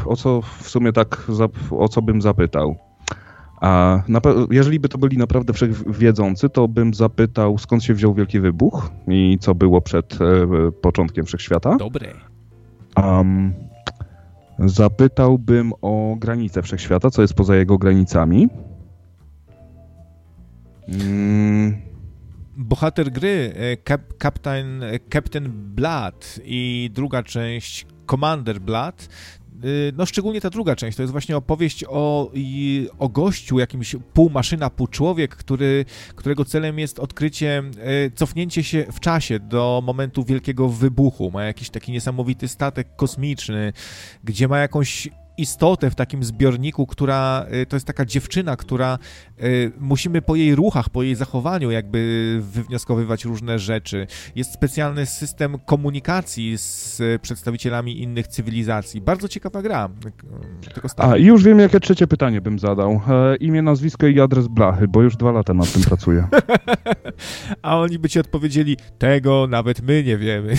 o co w sumie tak, o co bym zapytał. Jeżeli by to byli naprawdę wszechwiedzący, to bym zapytał, skąd się wziął Wielki Wybuch i co było przed początkiem Wszechświata. Dobre. Zapytałbym o granicę Wszechświata, co jest poza jego granicami. Bohater gry, Captain Blood i druga część Commander Blood, no szczególnie ta druga część, to jest właśnie opowieść o gościu, jakimś pół maszyna, pół człowiek, którego celem jest odkrycie, cofnięcie się w czasie do momentu Wielkiego Wybuchu. Ma jakiś taki niesamowity statek kosmiczny, gdzie ma jakąś istotę w takim zbiorniku, która to jest taka dziewczyna, która musimy po jej ruchach, po jej zachowaniu jakby wywnioskowywać różne rzeczy. Jest specjalny system komunikacji z przedstawicielami innych cywilizacji. Bardzo ciekawa gra. I już wiem, jakie trzecie pytanie bym zadał. Imię, nazwisko i adres blachy, bo już 2 lata nad tym pracuję. A oni by ci odpowiedzieli, tego nawet my nie wiemy.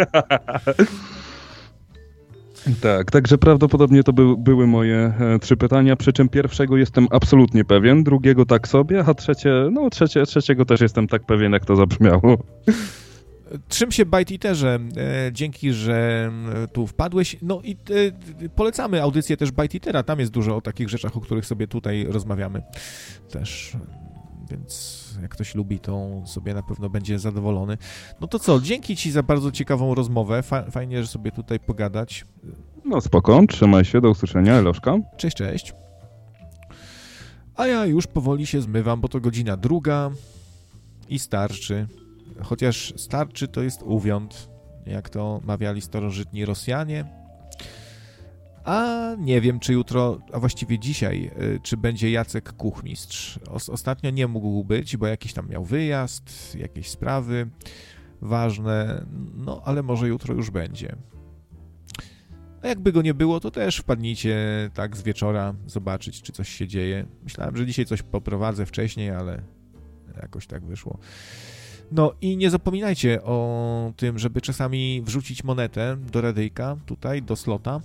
Tak, także prawdopodobnie to były moje 3 pytania, przy czym pierwszego jestem absolutnie pewien, drugiego tak sobie, a trzeciego też jestem tak pewien, jak to zabrzmiało. Trzym się Byte Eaterze, dzięki, że tu wpadłeś. No i polecamy audycję też Byte Eatera, tam jest dużo o takich rzeczach, o których sobie tutaj rozmawiamy też, więc jak ktoś lubi, to sobie na pewno będzie zadowolony. No to co, dzięki ci za bardzo ciekawą rozmowę, fajnie, że sobie tutaj pogadać. No spoko, trzymaj się, do usłyszenia, Eloszka. Cześć, cześć. A ja już powoli się zmywam, bo to godzina 2 i starczy. Chociaż starczy to jest uwiąd, jak to mawiali starożytni Rosjanie. A nie wiem, czy jutro, a właściwie dzisiaj, czy będzie Jacek Kuchmistrz. Ostatnio nie mógł być, bo jakiś tam miał wyjazd, jakieś sprawy ważne, no ale może jutro już będzie. A jakby go nie było, to też wpadnijcie tak z wieczora zobaczyć, czy coś się dzieje. Myślałem, że dzisiaj coś poprowadzę wcześniej, ale jakoś tak wyszło. No i nie zapominajcie o tym, żeby czasami wrzucić monetę do radyjka, tutaj, do slota,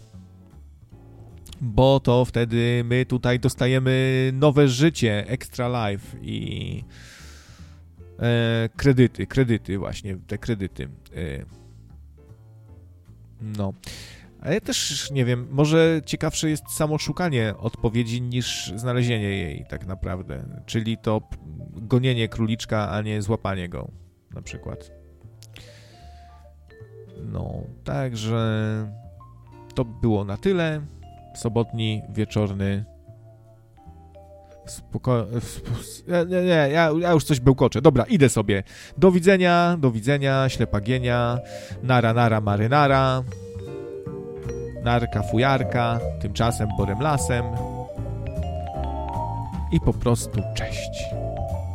bo to wtedy my tutaj dostajemy nowe życie, extra life i kredyty właśnie, te kredyty. No. A ja też nie wiem, może ciekawsze jest samo szukanie odpowiedzi niż znalezienie jej tak naprawdę, czyli to gonienie króliczka, a nie złapanie go na przykład. No, także to było na tyle. Sobotni, wieczorny ja już coś bełkoczę. Dobra, idę sobie. Do widzenia, ślepagienia, nara, marynara, narka, fujarka, tymczasem borem lasem i po prostu cześć.